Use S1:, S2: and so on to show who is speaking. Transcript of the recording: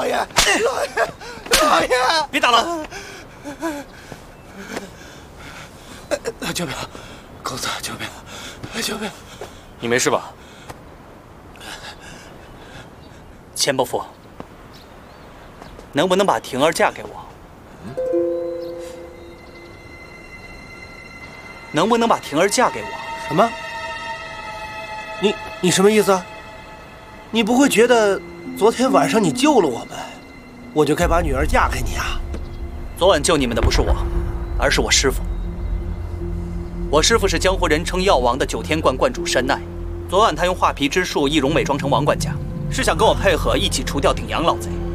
S1: 爷，老爷，
S2: 别打了！
S1: 救命！公子，救命！救命！
S2: 你没事吧？钱伯父，能不能把婷儿嫁给我？能不能把婷儿嫁给我？
S3: 什么？你什么意思啊？你不会觉得昨天晚上你救了我们，我就该把女儿嫁给你啊？
S2: 昨晚救你们的不是我，而是我师父。我师父是江湖人称药王的九天观观主山奈。昨晚他用画皮之术易容伪装成王管家，是想跟我配合一起除掉顶阳老贼。